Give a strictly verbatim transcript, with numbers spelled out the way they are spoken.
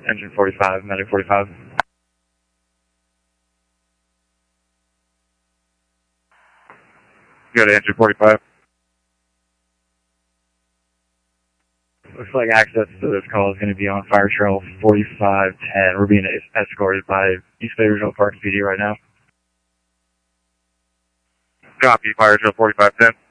Engine forty-five, medic forty-five. Go to engine forty-five. Looks like access to this call is going to be on Fire Trail forty-five ten. We're being escorted by East Bay Regional Park P D right now. Copy, Fire Trail forty-five ten.